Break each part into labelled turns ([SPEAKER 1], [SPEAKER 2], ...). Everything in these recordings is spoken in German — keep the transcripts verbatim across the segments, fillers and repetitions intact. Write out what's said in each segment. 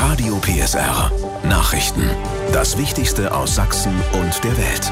[SPEAKER 1] Radio P S R. Nachrichten. Das Wichtigste aus Sachsen und der Welt.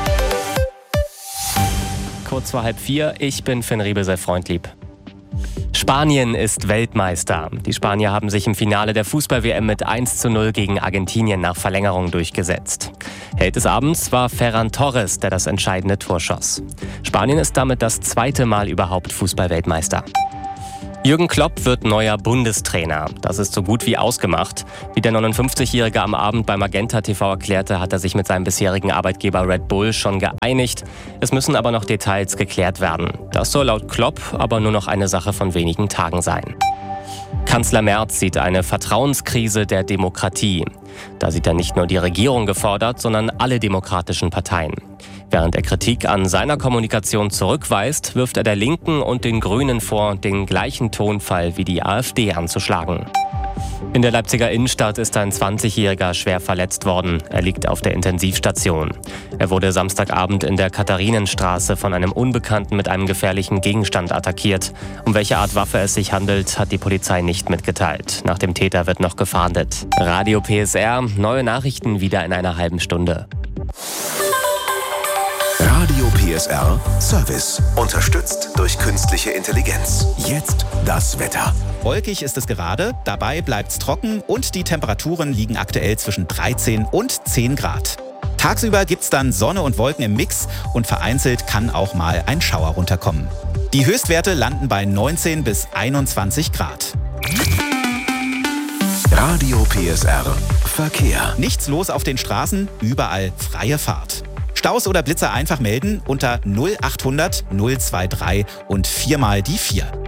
[SPEAKER 2] Kurz vor halb vier, ich bin Finn Riebesel-Freundlieb. Spanien ist Weltmeister. Die Spanier haben sich im Finale der Fußball-W M mit eins zu null gegen Argentinien nach Verlängerung durchgesetzt. Held des Abends war Ferran Torres, der das entscheidende Tor schoss. Spanien ist damit das zweite Mal überhaupt Fußball-Weltmeister. Jürgen Klopp wird neuer Bundestrainer. Das ist so gut wie ausgemacht. Wie der neunundfünfzigjährige am Abend bei Magenta T V erklärte, hat er sich mit seinem bisherigen Arbeitgeber Red Bull schon geeinigt. Es müssen aber noch Details geklärt werden. Das soll laut Klopp aber nur noch eine Sache von wenigen Tagen sein. Kanzler Merz sieht eine Vertrauenskrise der Demokratie. Da sieht er nicht nur die Regierung gefordert, sondern alle demokratischen Parteien. Während er Kritik an seiner Kommunikation zurückweist, wirft er der Linken und den Grünen vor, den gleichen Tonfall wie die AfD anzuschlagen. In der Leipziger Innenstadt ist ein zwanzigjähriger schwer verletzt worden. Er liegt auf der Intensivstation. Er wurde Samstagabend in der Katharinenstraße von einem Unbekannten mit einem gefährlichen Gegenstand attackiert. Um welche Art Waffe es sich handelt, hat die Polizei nicht mitgeteilt. Nach dem Täter wird noch gefahndet. Radio P S R, neue Nachrichten wieder in einer halben Stunde.
[SPEAKER 1] Radio P S R Service. Unterstützt durch künstliche Intelligenz. Jetzt das Wetter.
[SPEAKER 3] Wolkig ist es gerade, dabei bleibt's trocken und die Temperaturen liegen aktuell zwischen dreizehn und zehn Grad. Tagsüber gibt's dann Sonne und Wolken im Mix und vereinzelt kann auch mal ein Schauer runterkommen. Die Höchstwerte landen bei neunzehn bis einundzwanzig Grad.
[SPEAKER 1] Radio P S R Verkehr.
[SPEAKER 3] Nichts los auf den Straßen, überall freie Fahrt. Staus oder Blitzer einfach melden unter null achthundert null drei drei und viermal die vier.